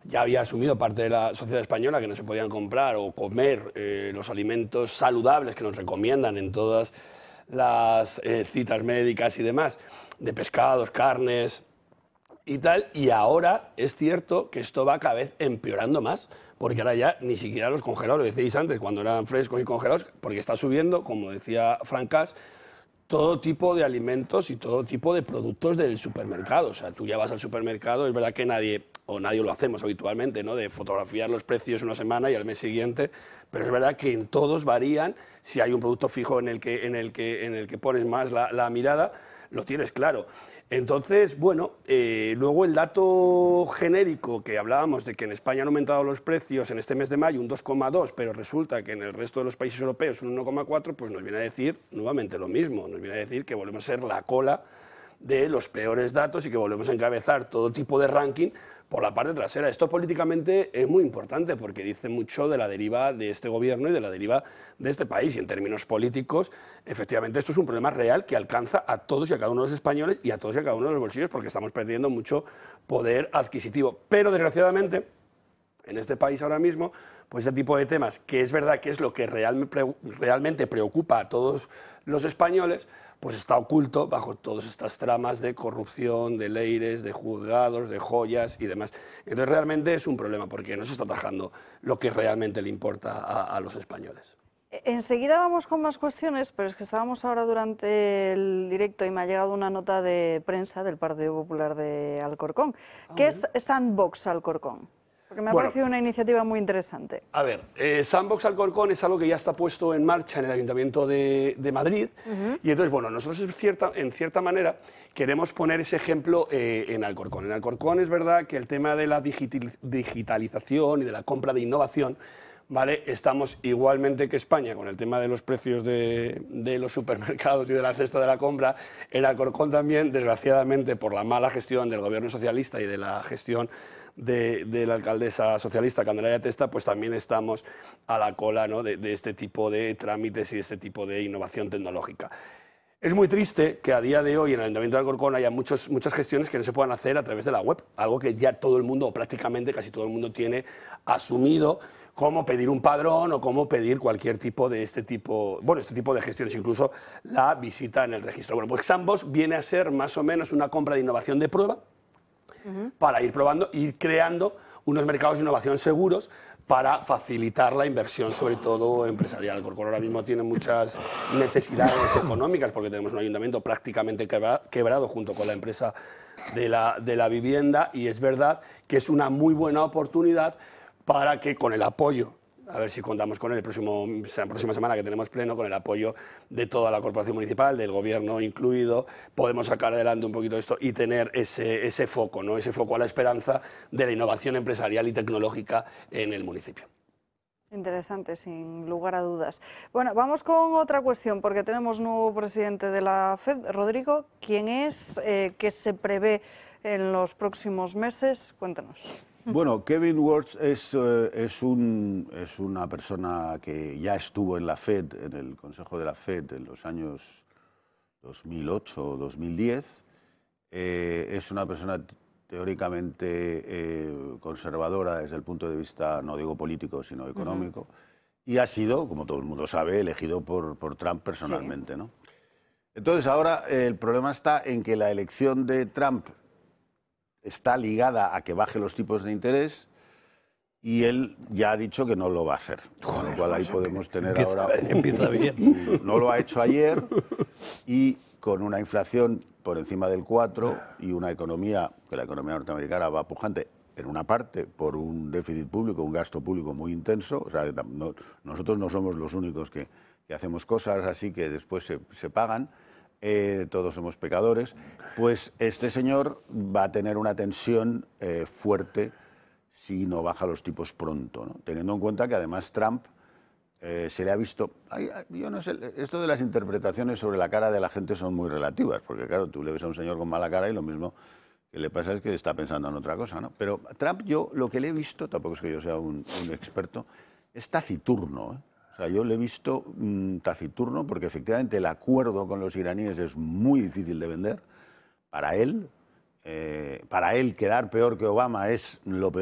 ya había asumido parte de la sociedad española que no se podían comprar o comer los alimentos saludables que nos recomiendan en todas las citas médicas y demás, de pescados, carnes y tal, y ahora es cierto que esto va cada vez empeorando más, porque ahora ya ni siquiera los congelados, lo decíais antes, cuando eran frescos y congelados, porque está subiendo, como decía Francas, todo tipo de alimentos y todo tipo de productos del supermercado. O sea, tú ya vas al supermercado, es verdad que nadie lo hacemos habitualmente, ¿no?, de fotografiar los precios una semana y al mes siguiente, pero es verdad que en todos varían. Si hay un producto fijo en el que pones más la mirada, lo tienes claro. Entonces, bueno, luego el dato genérico que hablábamos de que en España han aumentado los precios en este mes de mayo un 2,2, pero resulta que en el resto de los países europeos un 1,4, pues nos viene a decir nuevamente lo mismo, nos viene a decir que volvemos a ser la cola de los peores datos y que volvemos a encabezar todo tipo de ranking por la parte trasera. Esto políticamente es muy importante porque dice mucho de la deriva de este gobierno y de la deriva de este país. Y en términos políticos, efectivamente, esto es un problema real que alcanza a todos y a cada uno de los españoles y a todos y a cada uno de los bolsillos, porque estamos perdiendo mucho poder adquisitivo. Pero, desgraciadamente, en este país ahora mismo, pues ese tipo de temas, que es verdad que es lo que realmente preocupa a todos los españoles, pues está oculto bajo todas estas tramas de corrupción, de leires, de juzgados, de joyas y demás. Entonces realmente es un problema porque no se está atajando lo que realmente le importa a los españoles. Enseguida vamos con más cuestiones, pero es que estábamos ahora durante el directo y me ha llegado una nota de prensa del Partido Popular de Alcorcón. ¿Qué es Sandbox Alcorcón? Porque me ha parecido una iniciativa muy interesante. A ver, Sandbox Alcorcón es algo que ya está puesto en marcha en el Ayuntamiento de Madrid y entonces, bueno, nosotros en cierta manera queremos poner ese ejemplo en Alcorcón. En Alcorcón es verdad que el tema de la digitalización y de la compra de innovación, ¿vale? Estamos igualmente que España con el tema de los precios de los supermercados y de la cesta de la compra. En Alcorcón también, desgraciadamente, por la mala gestión del gobierno socialista y de la gestión de la alcaldesa socialista Candelaria Testa, pues también estamos a la cola, ¿no?, de este tipo de trámites y de este tipo de innovación tecnológica. Es muy triste que a día de hoy en el Ayuntamiento de Alcorcón haya muchas gestiones que no se puedan hacer a través de la web, algo que ya todo el mundo, o prácticamente casi todo el mundo, tiene asumido, como pedir un padrón o como pedir cualquier tipo de este tipo de gestiones, incluso la visita en el registro. Bueno, pues Sandbox viene a ser más o menos una compra de innovación de prueba para ir probando, ir creando unos mercados de innovación seguros para facilitar la inversión, sobre todo empresarial. Alcorcón ahora mismo tiene muchas necesidades económicas porque tenemos un ayuntamiento prácticamente quebrado junto con la empresa de la vivienda, y es verdad que es una muy buena oportunidad para que, con el apoyo, a ver si contamos con la próxima semana que tenemos pleno, con el apoyo de toda la corporación municipal, del gobierno incluido, podemos sacar adelante un poquito esto y tener ese foco, ¿no?, ese foco a la esperanza de la innovación empresarial y tecnológica en el municipio. Interesante, sin lugar a dudas. Bueno, vamos con otra cuestión, porque tenemos nuevo presidente de la FED, Rodrigo. ¿Quién es? ¿Qué se prevé en los próximos meses? Cuéntanos. Bueno, Kevin Warsh es una persona que ya estuvo en la FED, en el Consejo de la FED en los años 2008 o 2010. Es una persona teóricamente conservadora desde el punto de vista, no digo político, sino económico, y ha sido, como todo el mundo sabe, elegido por Trump personalmente, sí, ¿no? Entonces ahora el problema está en que la elección de Trump está ligada a que baje los tipos de interés y él ya ha dicho que no lo va a hacer. Con lo cual ahí podemos tener ahora... Empieza bien. No lo ha hecho ayer y con una inflación por encima del 4 y una economía, que la economía norteamericana va pujante en una parte por un déficit público, un gasto público muy intenso. O sea, nosotros no somos los únicos que hacemos cosas así que después se pagan. Todos somos pecadores, pues este señor va a tener una tensión fuerte si no baja los tipos pronto, ¿no? Teniendo en cuenta que además Trump se le ha visto... yo no sé, esto de las interpretaciones sobre la cara de la gente son muy relativas, porque claro, tú le ves a un señor con mala cara y lo mismo que le pasa es que está pensando en otra cosa, ¿no? Pero Trump, yo lo que le he visto, tampoco es que yo sea un experto, es taciturno, ¿eh? O sea, yo le he visto taciturno porque efectivamente el acuerdo con los iraníes es muy difícil de vender para él. Para él quedar peor que Obama es lo peor.